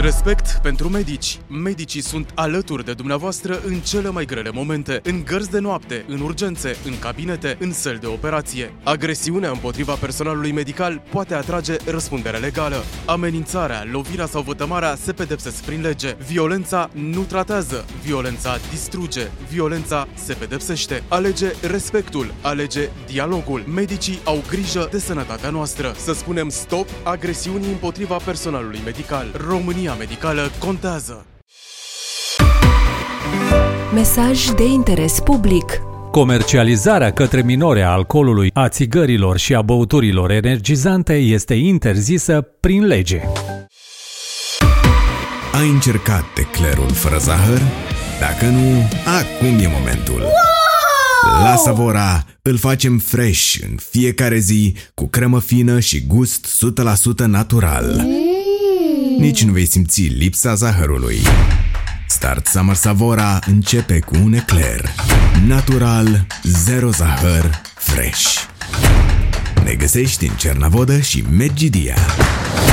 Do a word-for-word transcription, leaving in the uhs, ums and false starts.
Respect pentru medici. Medicii sunt alături de dumneavoastră în cele mai grele momente, în gărzi de noapte, în urgențe, în cabinete, în săli de operație. Agresiunea împotriva personalului medical poate atrage răspundere legală. Amenințarea, lovirea sau vătămarea se pedepsesc prin lege. Violența nu tratează, violența distruge, violența se pedepsește. Alege respectul, alege dialogul. Medicii au grijă de sănătatea noastră. Să spunem stop agresiunii împotriva personalului medical. România medicală contează. Mesaj de interes public. Comercializarea către minore a alcoolului, a țigărilor și a băuturilor energizante este interzisă prin lege. Ai încercat eclerul fără zahăr? Dacă nu, acum e momentul. Wow! La Savora îl facem fresh în fiecare zi, cu cremă fină și gust o sută la sută natural. Mm. Nici nu vei simți lipsa zahărului. Start Summer Savora începe cu un ecler natural, zero zahăr, fresh. Ne găsești în Cernavodă și Medgidia.